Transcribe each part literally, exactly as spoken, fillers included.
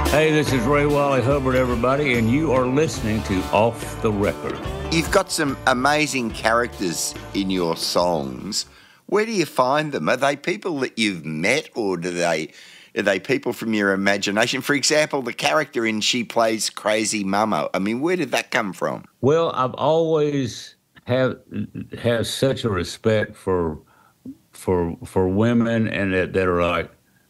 Hey, this is Ray Wally Hubbard, everybody, and you are listening to Off the Record. You've got some amazing characters in your songs. Where do you find them? Are they people that you've met, or do they are they people from your imagination? For example, the character in She Plays Crazy Mama. I mean, where did that come from? Well, I've always have have such a respect for for for women and that, that are like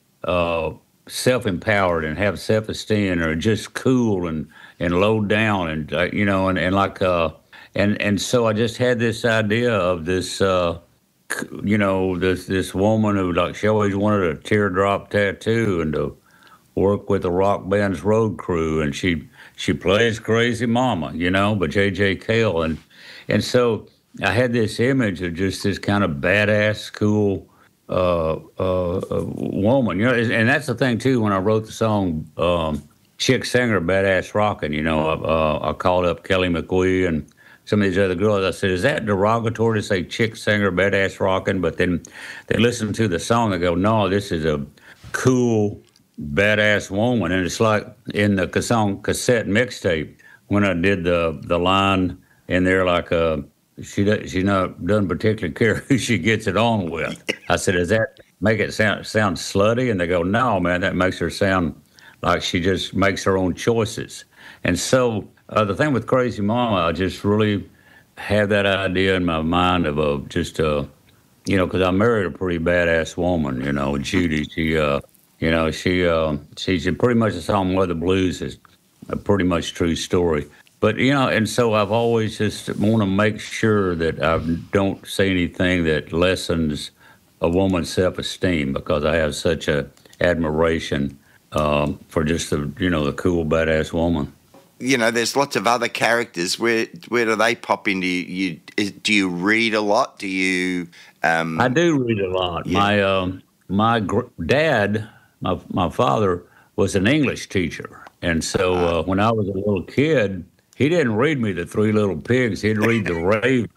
uh, self-empowered and have self-esteem and are just cool and, and low down and uh, you know and, and like uh and and so I just had this idea of this uh you know this this woman who, like, she always wanted a teardrop tattoo and to work with the rock band's road crew, and she she plays Crazy Mama, you know, but J J Cale, and and so I had this image of just this kind of badass, cool uh, uh, uh, woman, you know, and that's the thing too. When I wrote the song, um, Chick Singer, Badass Rockin', you know, uh, I called up Kelly McQueen and some of these other girls. I said, is that derogatory to say Chick Singer, Badass Rockin'? But then they listen to the song and go, no, this is a cool, badass woman. And it's like in the song cassette mixtape when I did the the line in there, like, uh, She does, she not doesn't particularly care who she gets it on with. I said, does that make it sound sound slutty? And they go, no, man, that makes her sound like she just makes her own choices. And so uh, the thing with Crazy Mama, I just really had that idea in my mind of a just a, you know, because I married a pretty badass woman, you know, Judy. She, uh, you know, she uh, she's pretty much a song Mother Blues is a pretty much true story. But, you know, and so I've always just want to make sure that I don't say anything that lessens a woman's self-esteem, because I have such a admiration um, for just the, you know, the cool, badass woman. You know, there's lots of other characters. Where where do they pop into you? Is, do you read a lot? Do you? Um, I do read a lot. Yeah. My um, my gr- dad, my my father was an English teacher, and so uh, when I was a little kid, he didn't read me the Three Little Pigs. He'd read the Raven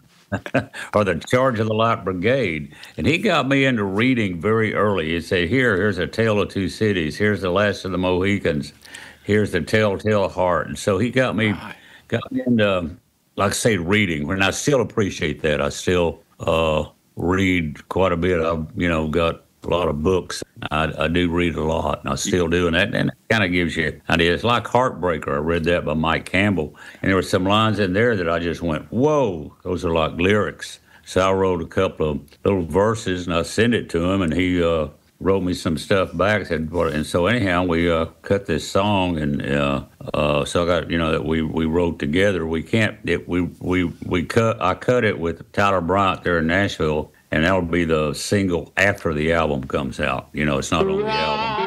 or the Charge of the Light Brigade. And he got me into reading very early. He'd say, here, here's A Tale of Two Cities. Here's The Last of the Mohicans. Here's The Telltale Heart. And so he got me, got me into, like I say, reading. And I still appreciate that. I still uh, read quite a bit. I've, you know, got a lot of books. I, I do read a lot, and I still do, and that, and it kind of gives you an idea. It's like Heartbreaker. I read that by Mike Campbell, and there were some lines in there that I just went, whoa, those are like lyrics. So I wrote a couple of little verses, and I sent it to him, and he uh, wrote me some stuff back. Said, and so anyhow, we uh, cut this song, and uh, uh, so I got, you know, that we, we wrote together. We can't, it, we we we cut. I cut it with Tyler Bryant there in Nashville. And that'll be the single after the album comes out. You know, it's not on the album.